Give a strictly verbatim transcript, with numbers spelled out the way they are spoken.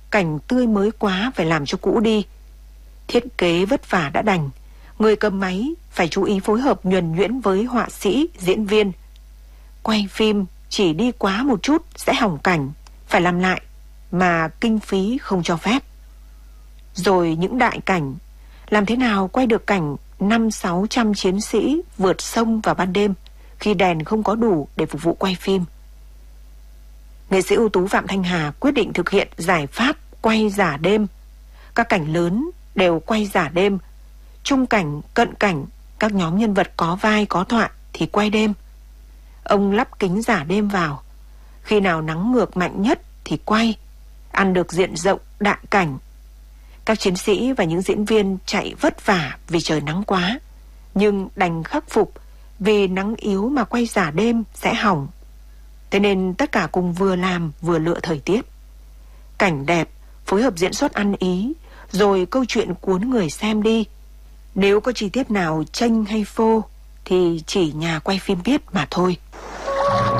cảnh tươi mới quá phải làm cho cũ đi. Thiết kế vất vả đã đành, người cầm máy phải chú ý phối hợp nhuần nhuyễn với họa sĩ, diễn viên. Quay phim chỉ đi quá một chút sẽ hỏng cảnh, phải làm lại, mà kinh phí không cho phép. Rồi những đại cảnh, làm thế nào quay được cảnh năm sáu trăm chiến sĩ vượt sông vào ban đêm khi đèn không có đủ để phục vụ quay phim. Nghệ sĩ ưu tú Phạm Thanh Hà quyết định thực hiện giải pháp quay giả đêm. Các cảnh lớn đều quay giả đêm, trung cảnh, cận cảnh, các nhóm nhân vật có vai có thoại thì quay đêm. Ông lắp kính giả đêm vào, khi nào nắng ngược mạnh nhất thì quay, ăn được diện rộng đại cảnh. Các chiến sĩ và những diễn viên chạy vất vả vì trời nắng quá, nhưng đành khắc phục vì nắng yếu mà quay giả đêm sẽ hỏng. Thế nên tất cả cùng vừa làm vừa lựa thời tiết. Cảnh đẹp, phối hợp diễn xuất ăn ý, rồi câu chuyện cuốn người xem đi. Nếu có chi tiết nào chênh hay phô thì chỉ nhà quay phim biết mà thôi.